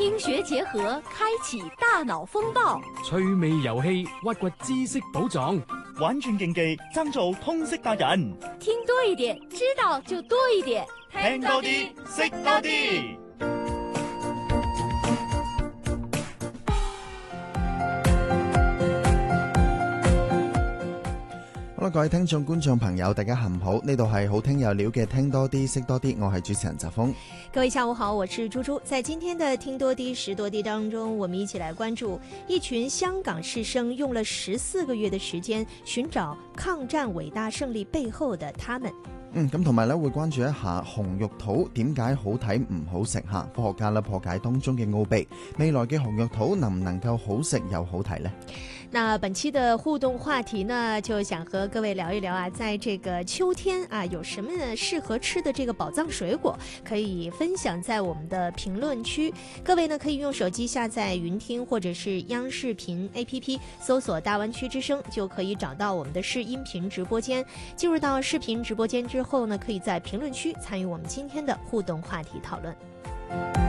冰雪結合，開啟大腦風暴； 趣味遊戲，挖掘知識寶藏； 玩轉競技，爭做通識達人。 聽多一點，知道就多一點。 聽多啲，識多啲。 好啦，各位聽眾觀眾朋友，大家下午好，呢度係好聽有料嘅聽多啲識多啲，我係主持人澤峰。 各位下午好，我是豬豬。在今天的聽多啲識多啲當中，我們一起來關注一群香港師生用了14個月的時間尋找抗戰偉大勝利背後的他們。 咁同埋咧會關注一下紅肉兔點解好睇唔好食吓，科學家咧破解當中嘅奧秘，未來嘅紅肉兔能唔能夠好食又好睇呢？ 那本期的互動話題呢，就想和各位聊一聊啊，在這個秋天啊，有什麼適合吃的這個寶藏水果，可以分享在我們的評論區。各位呢可以用手機下載雲聽或者是央視頻 APP， 搜索大灣區之聲，就可以找到我們的視音頻直播間。進入到視頻直播間之後呢，可以在評論區參與我們今天的互動話題討論。